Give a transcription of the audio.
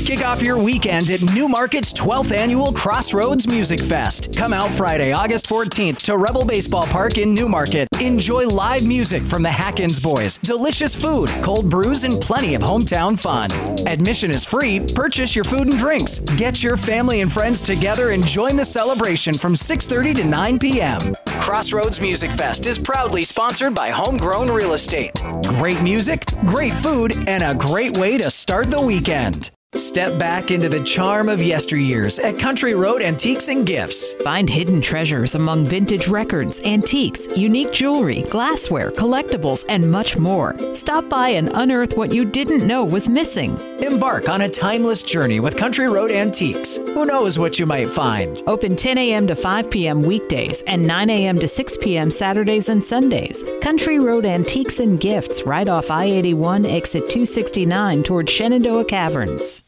Kick off your weekend at Newmarket's 12th annual Crossroads Music Fest. Come out Friday, August 14th to Rebel Baseball Park in Newmarket. Enjoy live music from the Hackins Boys, delicious food, cold brews, and plenty of hometown fun. Admission is free. Purchase your food and drinks. Get your family and friends together and join the celebration from 6:30 to 9 p.m. Crossroads Music Fest is proudly sponsored by Homegrown Real Estate. Great music, great food, and a great way to start the weekend. Step back into the charm of yesteryears at Country Road Antiques and Gifts. Find hidden treasures among vintage records, antiques, unique jewelry, glassware, collectibles, and much more. Stop by and unearth what you didn't know was missing. Embark on a timeless journey with Country Road Antiques. Who knows what you might find? Open 10 a.m. to 5 p.m. weekdays and 9 a.m. to 6 p.m. Saturdays and Sundays. Country Road Antiques and Gifts, right off I-81, exit 269 toward Shenandoah Caverns.